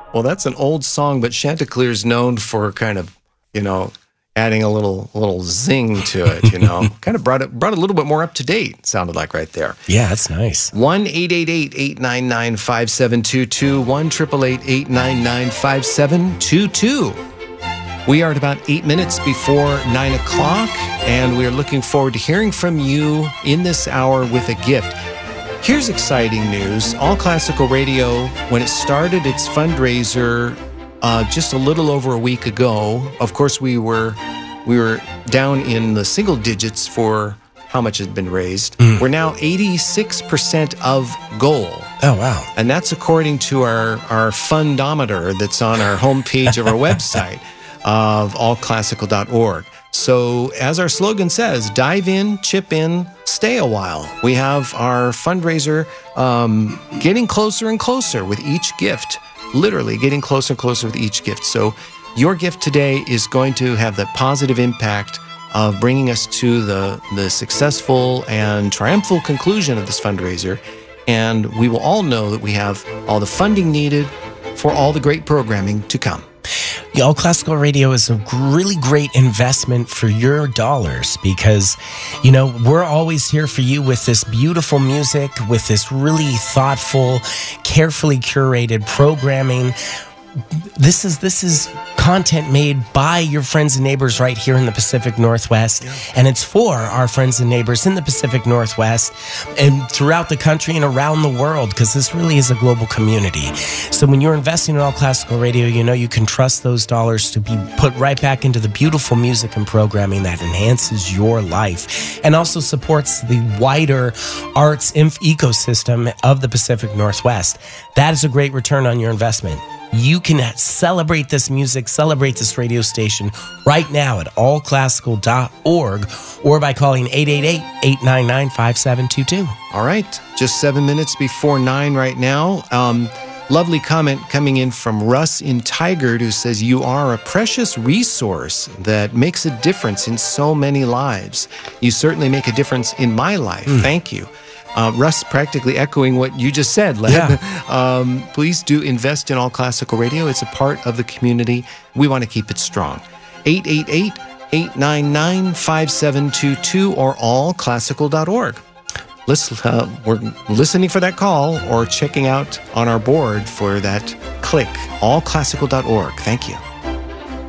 Well, that's an old song, but Chanticleer's known for kind of, adding a little zing to it, kind of brought it a little bit more up to date, sounded like right there. Yeah, that's nice. 1-888-899-5722, 1-888-899-5722. We are at about 8 minutes before 9 o'clock, and we're looking forward to hearing from you in this hour with a gift. Here's exciting news. All Classical Radio, when it started its fundraiser just a little over a week ago, of course we were down in the single digits for how much has been raised. We're now 86% of goal. Oh, wow. And that's according to our fundometer that's on our homepage of our website of allclassical.org. So as our slogan says, dive in, chip in, stay a while. We have our fundraiser getting closer and closer with each gift, literally getting closer and closer with each gift. So your gift today is going to have the positive impact of bringing us to the successful and triumphal conclusion of this fundraiser. And we will all know that we have all the funding needed for all the great programming to come. All Classical Radio is a really great investment for your dollars because, we're always here for you with this beautiful music, with this really thoughtful, carefully curated programming. This is content made by your friends and neighbors right here in the Pacific Northwest, and it's for our friends and neighbors in the Pacific Northwest and throughout the country and around the world, because this really is a global community. So when you're investing in All Classical Radio, you can trust those dollars to be put right back into the beautiful music and programming that enhances your life and also supports the wider arts ecosystem of the Pacific Northwest. That is a great return on your investment. You can celebrate this music, celebrate this radio station right now at allclassical.org or by calling 888-899-5722. All right, just 7 minutes before 9 right now. Lovely comment coming in from Russ in Tigard, who says, you are a precious resource that makes a difference in so many lives. You certainly make a difference in my life. Thank you. Russ, practically echoing what you just said, Len. Yeah. Please do invest in All Classical Radio. It's a part of the community. We want to keep it strong. 888-899-5722 or allclassical.org. We're listening for that call or checking out on our board for that click, allclassical.org. Thank you.